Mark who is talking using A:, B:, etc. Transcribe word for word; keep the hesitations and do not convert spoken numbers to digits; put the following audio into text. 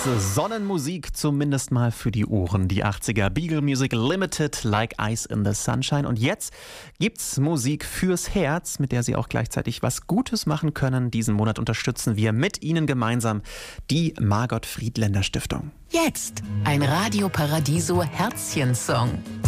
A: Sonnenmusik, zumindest mal für die Ohren. Die achtziger Beagle Music Limited, Like Ice in the Sunshine. Und jetzt gibt's Musik fürs Herz, mit der Sie auch gleichzeitig was Gutes machen können. Diesen Monat unterstützen wir mit Ihnen gemeinsam die Margot Friedländer Stiftung.
B: Jetzt ein Radio Paradiso Herzchen-Song